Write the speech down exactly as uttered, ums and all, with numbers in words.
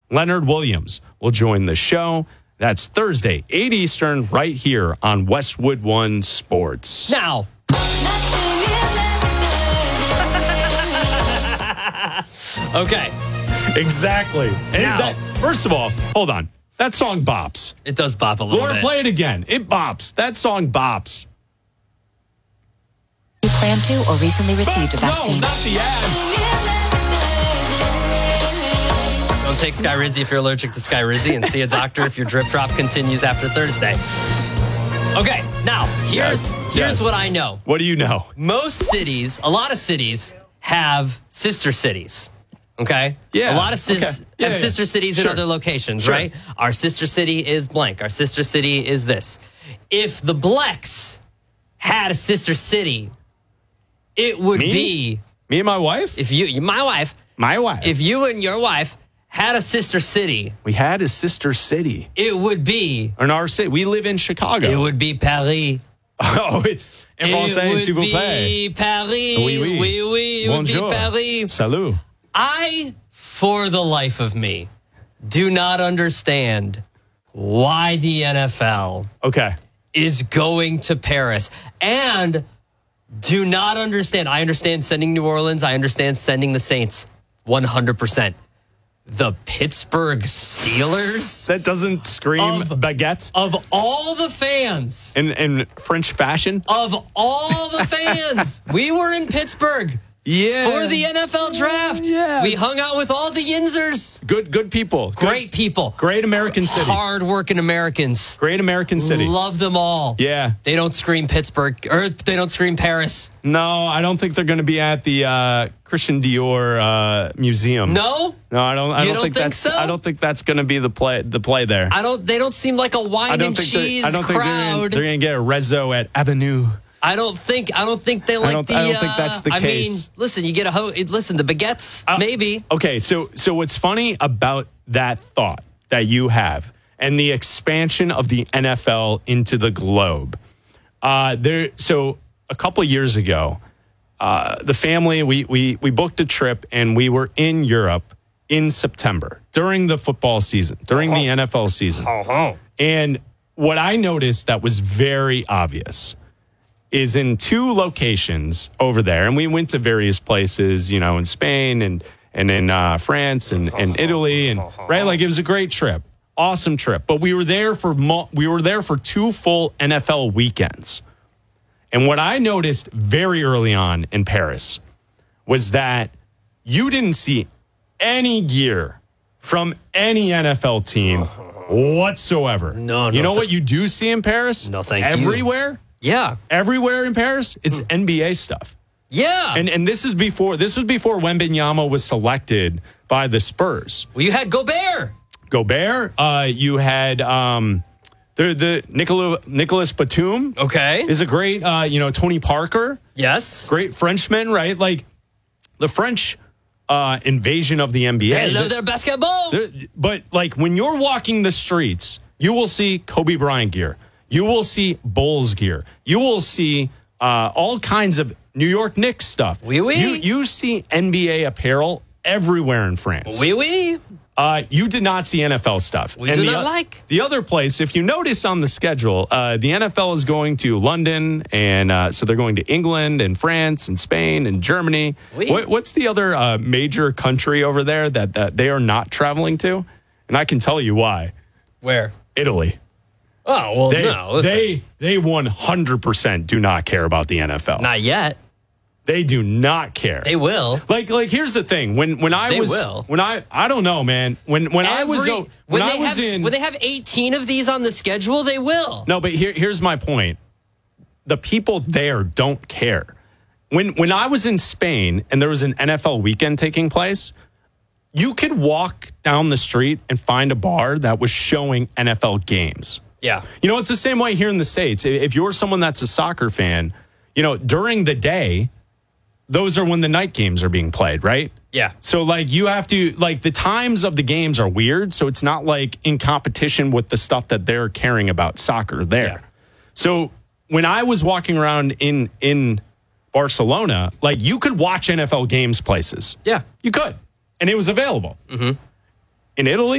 Leonard Williams will join the show. That's Thursday, eight Eastern, right here on Westwood One Sports. Now. Okay. Exactly. And Now. that, first of all, hold on. That song bops. It does bop a little Laura, bit. play it again. It bops. That song bops. You plan to or recently received a vaccine. No, not the ad. Don't take Skyrizi if you're allergic to Skyrizi, and see a doctor if your drip drop continues after Thursday. Okay, now, here's, Yes, here's yes. what I know. What do you know? Most cities, a lot of cities, have sister cities. Okay? Yeah, A lot of cis- okay. Yeah, have yeah. sister cities in Sure. other locations, Sure. right? Our sister city is blank. Our sister city is this. If the Blacks had a sister city, it would Me? be... Me and my wife? If you, my wife, my wife. if you and your wife had a sister city, we had a sister city. it would be... In our city. We live in Chicago. It would be Paris. Oh, en français, s'il It vous would plaît. be Paris. Oui, oui. Oui, oui. It Bonjour. would be Paris. Salut. I, for the life of me, do not understand why the N F L Okay. is going to Paris. And do not understand. I understand sending New Orleans. I understand sending the Saints. one hundred percent. The Pittsburgh Steelers? That doesn't scream Of- baguettes Of all the fans, in, in French fashion. of all the fans, we were in Pittsburgh. Yeah. For the N F L draft. Yeah. We hung out with all the Yinzers. Good, good people. Good- Great people. Great American city. Hard-working Americans. Great American city. Love them all. Yeah. They don't scream Pittsburgh, or they don't scream Paris. No, I don't think they're going to be at the uh, Christian Dior uh, museum. No? No, I don't. I You don't, don't think, think that's. so? I don't think that's going to be the play. The play there. I don't. They don't seem like a I wine don't and think. they're- cheese I don't think they're gonna, crowd. they're going to get a rezo at Avenue. I don't think. I don't think they like don't- the. I don't think uh, that's the I case. mean, listen. You get a ho- listen. The baguettes, Uh, maybe. Okay, so so what's funny about that thought that you have and the expansion of the N F L into the globe? Uh, there. So a couple of years ago, uh, the family we we we booked a trip and we were in Europe in September during the football season, during the N F L season. And what I noticed that was very obvious is in two locations over there, and we went to various places, you know, in Spain and and in uh, France and, and Italy, and right, like it was a great trip, awesome trip. But we were there for mo- we were there for two full N F L weekends, and what I noticed very early on in Paris was that you didn't see any gear from any N F L team whatsoever. No, no you know th- what you do see in Paris? No, thank you. Everywhere. Yeah. Everywhere in Paris, it's N B A stuff. Yeah. And and this is before this was before Wembanyama was selected by the Spurs. well, you had Gobert. Gobert, uh, you had um, the the Nicola, Nicholas Batum Okay. is a great uh, you know Tony Parker, yes. great Frenchman, right? Like the French uh, invasion of the N B A. They love their basketball. But like when you're walking the streets, you will see Kobe Bryant gear. You will see Bulls gear. You will see uh, all kinds of New York Knicks stuff. Oui, oui. You, you see N B A apparel everywhere in France. Oui, oui. Uh, you did not see N F L stuff. We And do the, not o- like. The other place, if you notice on the schedule, uh, the N F L is going to London, and uh, so they're going to England and France and Spain and Germany. Oui. What, what's the other uh, major country over there that, that they are not traveling to? And I can tell you why. Where? Italy. Oh, well, They, no. Listen. they, they one hundred percent do not care about the N F L. Not yet. They do not care. They will. Like, like here's the thing. When when I They was will. when I I don't know, man. When when I was Every- o- when, when, I they was have in when they have eighteen of these on the schedule, they will. No, but here here's my point. The people there don't care. When when I was in Spain and there was an N F L weekend taking place, you could walk down the street and find a bar that was showing N F L games. Yeah. You know, it's the same way here in the States. If you're someone that's a soccer fan, you know, during the day, those are when the night games are being played, right? Yeah. So, like, you have to, like, the times of the games are weird. So it's not like in competition with the stuff that they're caring about soccer there. Yeah. So when I was walking around in, in Barcelona, like, you could watch N F L games places. Yeah. You could. And it was available. Mm-hmm. In Italy,